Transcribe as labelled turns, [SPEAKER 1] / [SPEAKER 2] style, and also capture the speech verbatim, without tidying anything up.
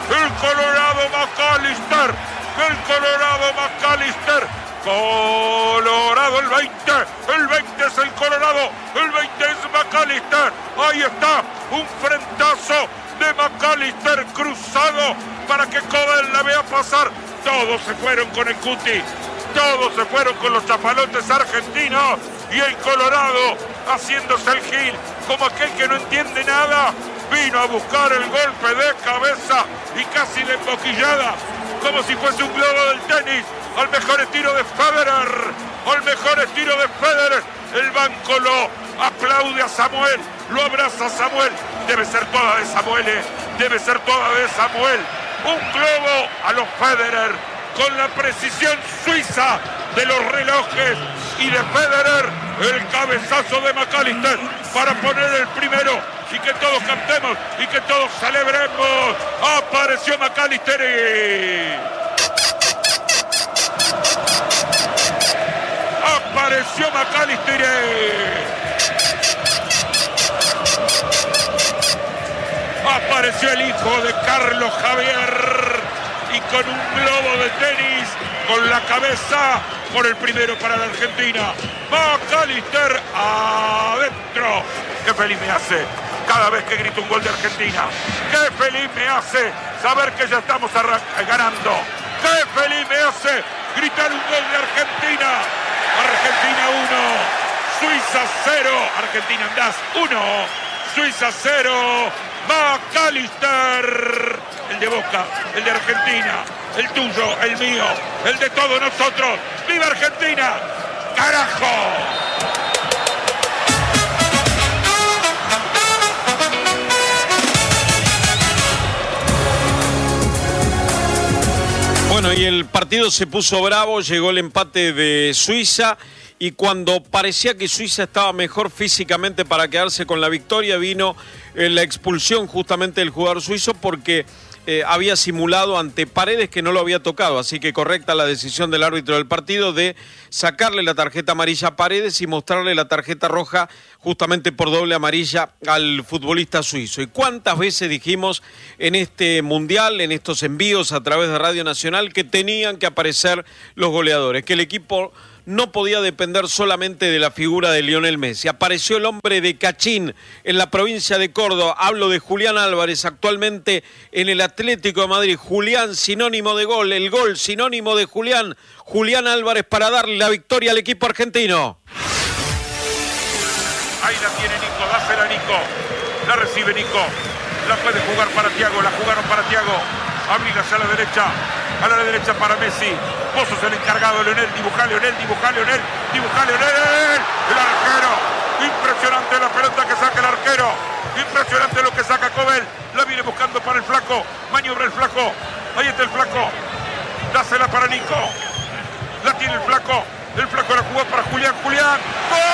[SPEAKER 1] el Colorado McAllister, el Colorado McAllister, Colorado el veinte, el veinte es el Colorado, el veinte es McAllister, ahí está, un frentazo de McAllister cruzado para que Cobel la vea pasar. Todos se fueron con el Cuti, todos se fueron con los chapalotes argentinos y el Colorado haciéndose el gil como aquel que no entiende nada. Vino a buscar el golpe de cabeza y casi la emboquillada, como si fuese un globo del tenis, al mejor estilo de Federer, al mejor estilo de Federer. El banco lo aplaude a Samuel, lo abraza a Samuel. Debe ser toda de Samuel, eh. debe ser toda de Samuel. Un globo a los Federer, con la precisión suiza de los relojes y de Federer, el cabezazo de McAllister para poner el primero y que todos cantemos y que todos celebremos. Apareció McAllister. Apareció McAllister. Apareció el hijo de Carlos Javier y con un globo de tenis con la cabeza por el primero para la Argentina. McAllister adentro. Qué feliz me hace cada vez que grito un gol de Argentina. Qué feliz me hace saber que ya estamos ganando. Qué feliz me hace gritar un gol de Argentina. Argentina uno, Suiza cero. Argentina andás uno, Suiza cero. McAllister, el de Boca, el de Argentina, el tuyo, el mío, el de todos nosotros. ¡Viva Argentina! ¡Carajo!
[SPEAKER 2] Bueno, y el partido se puso bravo, llegó el empate de Suiza y cuando parecía que Suiza estaba mejor físicamente para quedarse con la victoria, vino eh, la expulsión justamente del jugador suizo porque eh, había simulado ante Paredes que no lo había tocado, así que correcta la decisión del árbitro del partido de sacarle la tarjeta amarilla a Paredes y mostrarle la tarjeta roja justamente por doble amarilla al futbolista suizo. ¿Y cuántas veces dijimos en este mundial, en estos envíos a través de Radio Nacional, que tenían que aparecer los goleadores, que el equipo no podía depender solamente de la figura de Lionel Messi? Apareció el hombre de Cachín en la provincia de Córdoba. Hablo de Julián Álvarez, actualmente en el Atlético de Madrid. Julián, sinónimo de gol, el gol sinónimo de Julián. Julián Álvarez para darle la victoria al equipo argentino.
[SPEAKER 1] Ahí la tiene Nico, dásela a Nico. La recibe Nico. La puede jugar para Thiago, la jugaron para Thiago. Abrir hacia la derecha, a la derecha para Messi. Vos sos el encargado, Leonel, dibuja Leonel, dibuja Leonel, dibuja Leonel. El arquero, impresionante la pelota que saca el arquero. Impresionante lo que saca Cobel. La viene buscando para el flaco, maniobra el flaco. Ahí está el flaco. Dásela para Nico. La tiene el flaco. El flaco la jugó para Julián, Julián. ¡Gol!